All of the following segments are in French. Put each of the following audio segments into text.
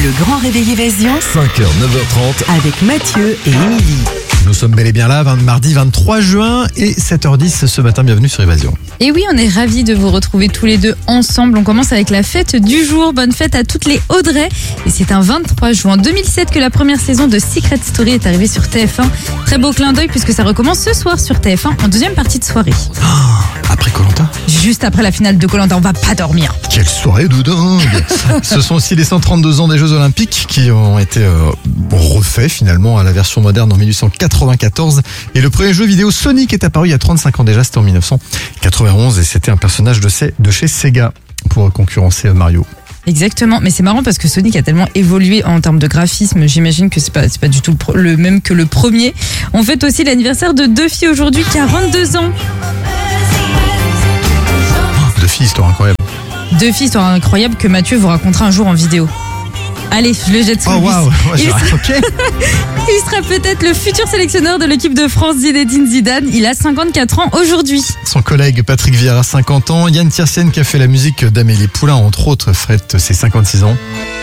Le grand réveil Évasion 5h, 9h30. avec Mathieu et Émilie. Nous sommes bel et bien là, mardi 23 juin et 7h10 ce matin, bienvenue sur Évasion. Et oui, on est ravis de vous retrouver tous les deux ensemble. On commence avec la fête du jour. Bonne fête à toutes les Audrey. Et c'est un 23 juin 2007 que la première saison de Secret Story est arrivée sur TF1. Très beau clin d'œil puisque ça recommence ce soir sur TF1 en deuxième partie de soirée. Après Koh-Lanta, Juste après la finale de Koh-Lanta, on va pas dormir. quelle soirée de dingue. Ce sont aussi les 132 ans des Jeux Olympiques qui ont été refaits finalement à la version moderne en 1894. Et le premier jeu vidéo Sonic est apparu il y a 35 ans déjà, c'était en 1991 et c'était un personnage de chez Sega pour concurrencer Mario. Exactement, mais c'est marrant parce que Sonic a tellement évolué en termes de graphisme, j'imagine que c'est pas du tout le même que le premier. On fête aussi l'anniversaire de deux filles aujourd'hui, 42 ans. Deux filles, histoire incroyable. Deux filles sont incroyables que Mathieu vous racontera un jour en vidéo. Allez, je le jette sous Oh le bus. waouh, Il ok. Il sera peut-être le futur sélectionneur de l'équipe de France, Zinedine Zidane. Il a 54 ans aujourd'hui. Son collègue Patrick Vieira, 50 ans. Yann Tiersen, qui a fait la musique d'Amélie Poulain, entre autres, fête ses 56 ans.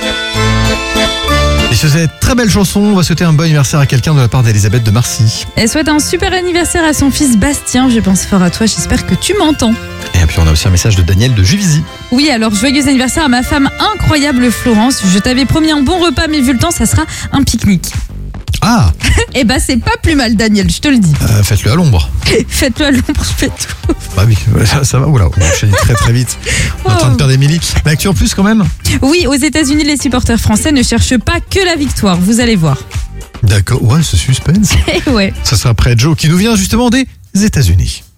Et sur cette très belle chanson, on va souhaiter un bon anniversaire à quelqu'un de la part d'Elisabeth de Marcy. Elle souhaite un super anniversaire à son fils Bastien. Je pense fort à toi, j'espère que tu m'entends. Et puis on a aussi un message de Daniel de Juvisy. Oui, alors joyeux anniversaire à ma femme incroyable Florence. Je t'avais promis un bon repas, mais vu le temps, ça sera un pique-nique. Ah, Eh ben, c'est pas plus mal, Daniel, je te le dis. faites-le à l'ombre. Faites-le à l'ombre, je fais tout. Bah oui, ça va, oula, on enchaîne très très vite. On est en train de perdre Émilie. L'actu en plus quand même. Oui, aux États-Unis, les supporters français ne cherchent pas que la victoire. Vous allez voir. D'accord, ouais, ce suspense. Eh ouais. Ça sera après Joe qui nous vient justement des États-Unis.